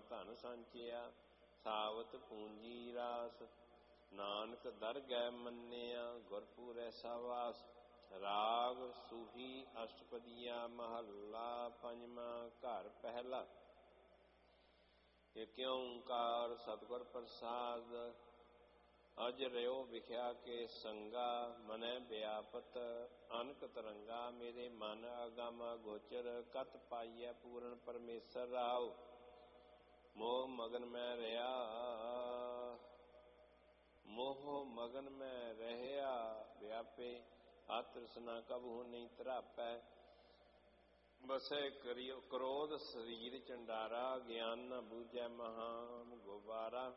ਧਨ ਸੰਚਿਆ। ਸਾਵਤ ਪੂੰਜੀ ਰਾਸ ਨਾਨਕ ਦਰਗਹਿ ਮੰਨਿਆ। ਗੁਰਪੂਰੈ ਸਵਾਸ ਰਾਗ ਸੂਹੀ ਅਸ਼ਟਪਦੀਆ। ਮਹੱਲਾ ਪੰਜਵਾਂ। ਘਰ ਪਹਿਲਾ। ਏਕ ਓੰਕਾਰ ਸਤਿਗੁਰ ਪ੍ਰਸਾਦ। ਅਜ ਰਿਓ ਵਿਖਿਆ ਕੇ ਸੰਗਾ। ਮਨੈ ਵਿਆਪਤ ਅਨਕ ਤਰੰਗਾ। ਮੇਰੇ ਮਨ ਅਗਮ ਗੋਚਰ ਕਤ ਪਾਈਐ ਪੂਰਨ ਪਰਮੇਸ਼ਰ ਰਾਉ। ਮੋਹ ਮਗਨ ਮੈਂ ਰਿਹਾ ਮੋਹ ਮਗਨ ਮੈਂ ਰਹਿਆ ਵਿਆਪੇ। ਆਤ੍ਰਿਸ਼ਨਾ ਕਬਹੂ ਨਹੀਂ ਤਰਾਪੈ। ਬਸੈ ਕ੍ਰੋਧ ਸਰੀਰ ਚੰਡਾਰਾ। ਗਿਆਨ ਨ ਬੂਝੈ ਮਹਾਨ ਗੁਬਾਰਾ।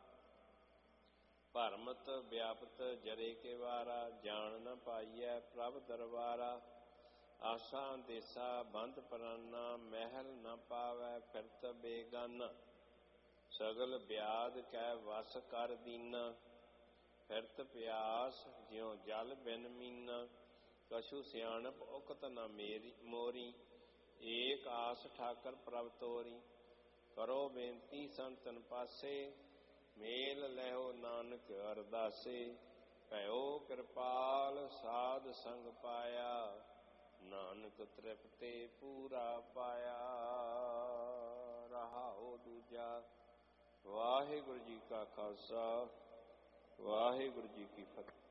ਭਰਮਤ ਵਿਆਪਤ ਜਰੇ ਕੇ ਵਾਰਾ। ਜਾਣ ਨ ਪਾਈਐ ਪ੍ਰਭ ਦਰਬਾਰਾ। ਆਸਾ ਦੇਸਾ ਬੰਧ ਪ੍ਰਾਨਾ। ਮਹਿਲ ਨ ਪਾਵੈ ਫਿਰਤ ਬੇਗਾਨਾ। ਸਗਲ ਬਿਆਦ ਕੈ ਵਸ ਕਰ ਦੀਨਾ। ਫਿਰਤ ਪਿਆਸ ਜਿਉ ਜਲ ਬਿਨ ਮੀਨਾ। ਕਛੂ ਸਿਆਣਪ ਉਕਤ ਨ ਮੋਰੀ। ਏਕ ਆਸ ਠਾਕਰ ਪ੍ਰਭ ਤੋਰੀ। ਕਰੋ ਬੇਨਤੀ ਸੰਤਨ ਪਾਸੇ। ਮੇਲ ਲੈਓ ਨਾਨਕ ਅਰਦਾਸੇ। ਭਇਓ ਕਿਰਪਾਲ ਸਾਧ ਸੰਗ ਪਾਇਆ। ਨਾਨਕ ਤ੍ਰਿਪਤੇ ਪੂਰਾ ਪਾਇਆ। ਰਹਾਉ ਦੂਜਾ। ਵਾਹਿਗੁਰੂ ਜੀ ਕਾ ਖਾਲਸਾ ਵਾਹਿਗੁਰੂ ਜੀ ਕੀ ਫਤਿਹ।